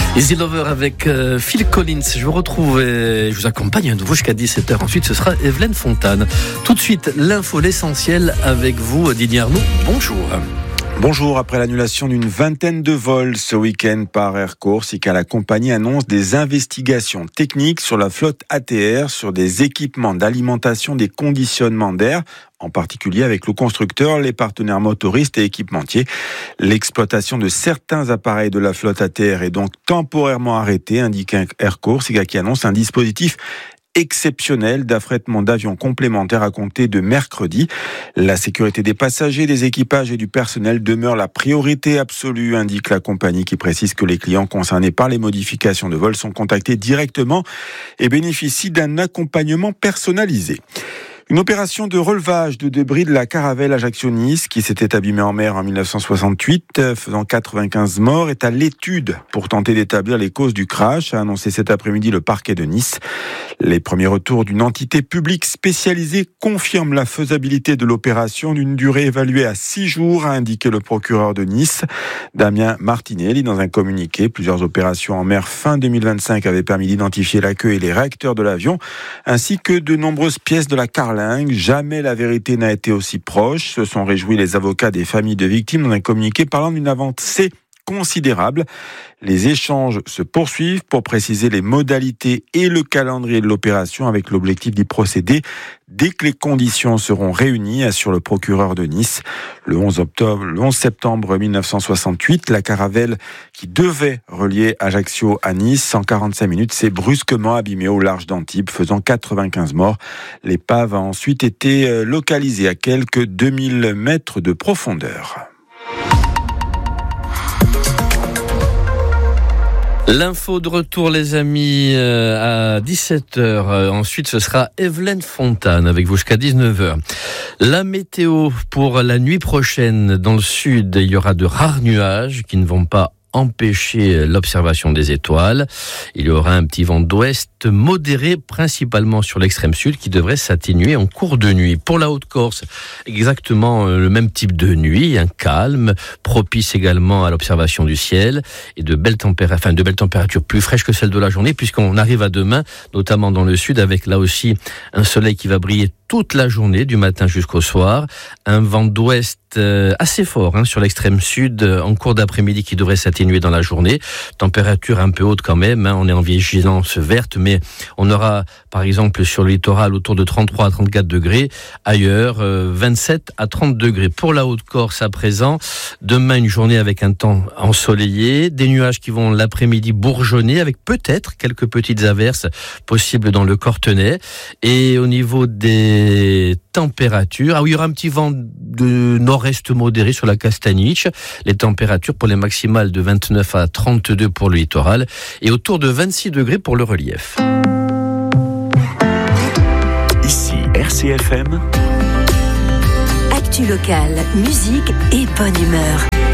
Easy Lover avec Phil Collins. Je vous retrouve et je vous accompagne à nouveau jusqu'à 17h. Ensuite, ce sera Evelyne Fontane. Tout de suite, l'info, l'essentiel avec vous, Didier Arnaud. Bonjour. Bonjour. Après l'annulation d'une vingtaine de vols ce week-end par Air Corsica, la compagnie annonce des investigations techniques sur la flotte ATR, sur des équipements d'alimentation des conditionnements d'air, en particulier avec le constructeur, les partenaires motoristes et équipementiers. L'exploitation de certains appareils de la flotte ATR est donc temporairement arrêtée, indique Air Corsica qui annonce un dispositif exceptionnel d'affrètement d'avions complémentaires à compter de mercredi. La sécurité des passagers, des équipages et du personnel demeure la priorité absolue, indique la compagnie qui précise que les clients concernés par les modifications de vol sont contactés directement et bénéficient d'un accompagnement personnalisé. Une opération de relevage de débris de la Caravelle Ajaccio-Nice, qui s'était abîmée en mer en 1968, faisant 95 morts, est à l'étude pour tenter d'établir les causes du crash, a annoncé cet après-midi le parquet de Nice. Les premiers retours d'une entité publique spécialisée confirment la faisabilité de l'opération d'une durée évaluée à 6 jours, a indiqué le procureur de Nice, Damien Martinelli, dans un communiqué. Plusieurs opérations en mer fin 2025 avaient permis d'identifier la queue et les réacteurs de l'avion, ainsi que de nombreuses pièces de la carlingue. Jamais la vérité n'a été aussi proche. Se sont réjouis les avocats des familles de victimes dans un communiqué parlant d'une avancée considérable. Les échanges se poursuivent pour préciser les modalités et le calendrier de l'opération avec l'objectif d'y procéder dès que les conditions seront réunies, assure le procureur de Nice. Le 11 septembre 1968, la Caravelle qui devait relier Ajaccio à Nice en 45 minutes s'est brusquement abîmée au large d'Antibes, faisant 95 morts. L'épave a ensuite été localisée à quelques 2000 mètres de profondeur. L'info de retour, les amis, à 17h. Ensuite, ce sera Evelyne Fontane avec vous jusqu'à 19h. La météo pour la nuit prochaine dans le sud, il y aura de rares nuages qui ne vont pas empêcher l'observation des étoiles. Il y aura un petit vent d'ouest modéré, principalement sur l'extrême sud, qui devrait s'atténuer en cours de nuit. Pour la Haute-Corse, exactement le même type de nuit, un calme, propice également à l'observation du ciel et de belles températures plus fraîches que celles de la journée, puisqu'on arrive à demain, notamment dans le sud, avec là aussi un soleil qui va briller toute la journée, du matin jusqu'au soir. Un vent d'ouest assez fort sur l'extrême sud en cours d'après-midi qui devrait s'atténuer dans la journée. Température un peu haute quand même, on est en vigilance verte, mais on aura par exemple sur le littoral autour de 33 à 34 degrés. Ailleurs, 27 à 30 degrés. Pour la Haute-Corse à présent, demain une journée avec un temps ensoleillé, des nuages qui vont l'après-midi bourgeonner avec peut-être quelques petites averses possibles dans le Cortenay. Et au niveau des températures, il y aura un petit vent de nord-est modéré sur la Castaniche. Les températures pour les maximales de 29 à 32 pour le littoral et autour de 26 degrés pour le relief. Ici RCFM. Actu locale, musique et bonne humeur.